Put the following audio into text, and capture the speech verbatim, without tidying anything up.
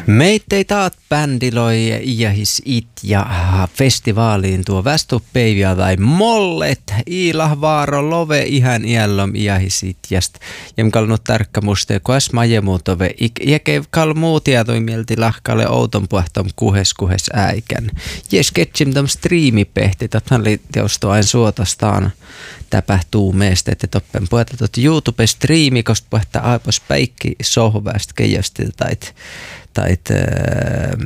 Meittei taat bändiloi iähis it ja festivaaliin tuo västupäiviä tai mollet iilah vaaro love ihan iällom iähis it jäst. Jem kalnut tarkka muste kuas majemutove iäkev kal muu tietoi mielti lahkalle outon puhtom kuhes kuhes äikän. Jes ketsim tom striimipehti, tathan li teostoain suotastaan täpähtuu meistä, että toppen puhuta tuot YouTube-striimi, koska puhuta aipos päikki sohvästä keijastil tait tait